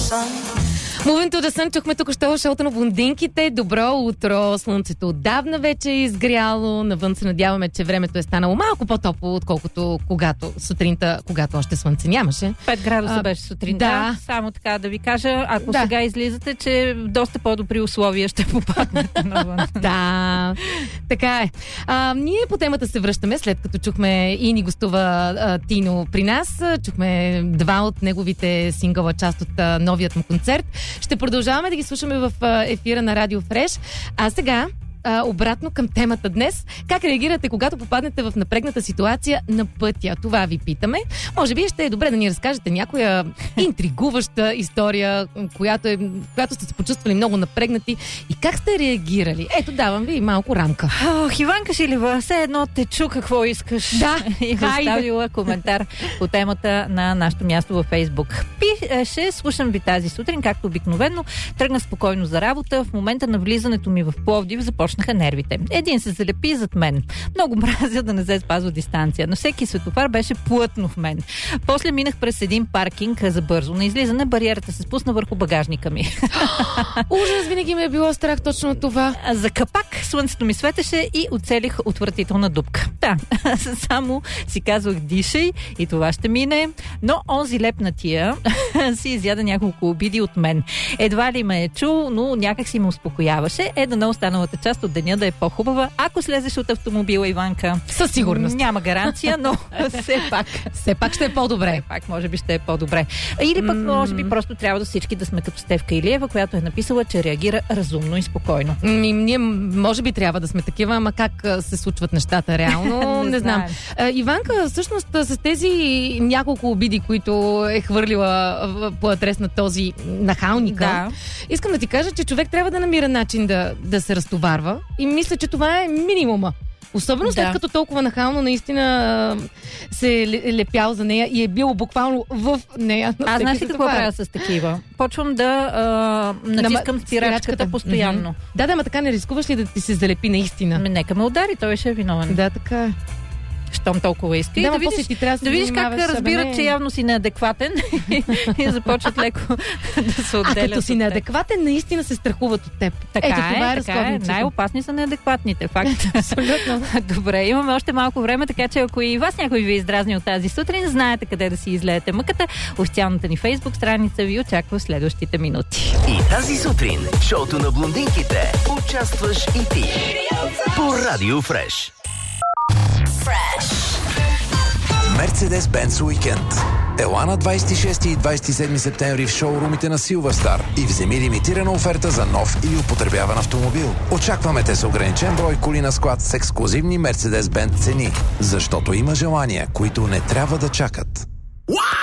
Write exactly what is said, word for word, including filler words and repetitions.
Moving to the Sun, чухме тук що шоуто на блондинките. Добро утро! Слънцето отдавна вече е изгряло. Навън се надяваме, че времето е станало малко по-топло, отколкото когато сутринта, когато още слънце нямаше. пет градуса а, беше сутринта. Да. Само така да ви кажа, ако да. сега излизате, че доста по-добри условия ще попаднете навън. Да, така е. А, ние по темата се връщаме, след като чухме и ни гостува а, Тино при нас. Чухме два от неговите сингъла, част от а, новият му концерт. Ще продължаваме да ги слушаме в ефира на Радио Фреш. А сега а, обратно към темата днес. Как реагирате, когато попаднете в напрегната ситуация на пътя? Това ви питаме. Може би ще е добре да ни разкажете някоя интригуваща история, която, е, която сте се почувствали много напрегнати и как сте реагирали. Ето, давам ви малко рамка. Ох, Иванка Шилева, все едно те чу какво искаш. Да, и оставила коментар по темата на нашето място във Фейсбук. Пише, слушам ви тази сутрин, както обикновено. Тръгна спокойно за работа. В момента на влизането ми в Пловдив започнаха нервите. Един се залепи зад мен. Много мразя да не се спазва дистанция. На всеки светофар беше плътно в мен. После минах през един паркинг за бързо. На излизане бариерата се спусна върху багажника ми. Ужас, винаги ми е било страх точно от това. За капак слънцето ми светеше и оцелих отвратителна дупка. Да, само си казвах дишай и това ще мине. Но онзи леп на тия си изяда няколко обиди от мен. Едва ли ме е чул, но някак си ме успокояваше. Е, дано останалата част от деня да е по-хубава. Ако слезеш от автомобила, Иванка, със сигурност. Няма гаранция, но все пак. Все пак ще е по-добре. Все пак, може би ще е по-добре. Или пък, може би, просто трябва да всички да сме като Стефка Илиева, която е написала, че реагира разумно и спокойно. Ми, ние, може би, трябва да сме такива, ама как се случват нещата реално, не, не знам. А, Иванка, всъщност, с тези няколко обиди, които е хвърлила по адрес на този нахалника, да. Искам да ти кажа, че човек трябва да намира начин да, да се разтоварва и мисля, че това е минимума. Особено след да. като толкова нахално наистина се е лепял за нея и е бил буквално в нея. Аз знаеш ли какво правя с такива? Почвам да а, натискам спирачката постоянно. Mm-hmm. Да, да, ма така не рискуваш ли да ти се залепи наистина? Ами, нека ме удари, той ще е виновен. Да, така е. Щом толкова иска. Да, да видиш, ти да да видиш как разбират, не... че явно си неадекватен и започват леко да се отделят. А като си неадекватен, наистина се страхуват от теб. Така Ето, е, това е, така е. Най-опасни са неадекватните. Факт. Абсолютно. Добре, имаме още малко време, така че ако и вас някой ви издразни от тази сутрин, знаете къде да си излеете мъката. Официалната ни Фейсбук страница ви очаква в следващите минути. И тази сутрин в шоуто на блондинките участваш и ти по Радио Фреш. Мерцедес-Бенц уикенд. Ела на двадесет и шести и двадесет и седми септември в шоурумите на Силверстар и вземи лимитирана оферта за нов или употребяван автомобил. Очакваме те с ограничен брой коли на склад с ексклузивни Мерцедес-Бенц цени, защото има желания, които не трябва да чакат.